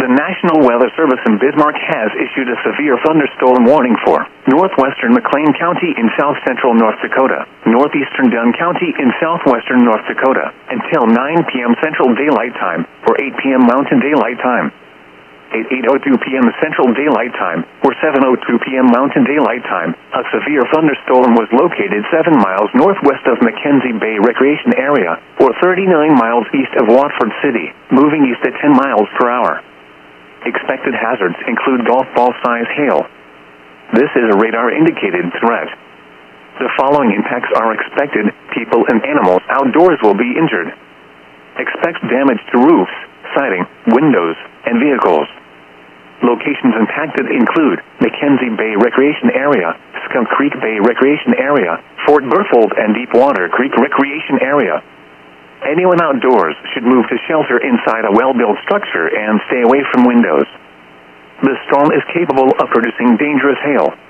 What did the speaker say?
The National Weather Service in Bismarck has issued a severe thunderstorm warning for northwestern McLean County in south-central North Dakota, northeastern Dunn County in southwestern North Dakota, until 9 p.m. Central Daylight Time, or 8 p.m. Mountain Daylight Time. At 8:02 p.m. Central Daylight Time, or 7:02 p.m. Mountain Daylight Time, a severe thunderstorm was located 7 miles northwest of Mackenzie Bay Recreation Area, or 39 miles east of Watford City, moving east at 10 miles per hour. Expected hazards include golf ball-size hail. This is a radar-indicated threat. The following impacts are expected. People and animals outdoors will be injured. Expect damage to roofs, siding, windows, and vehicles. Locations impacted include Mackenzie Bay Recreation Area, Skunk Creek Bay Recreation Area, Fort Berthold and Deepwater Creek Recreation Area. Anyone outdoors should move to shelter inside a well-built structure and stay away from windows. The storm is capable of producing dangerous hail.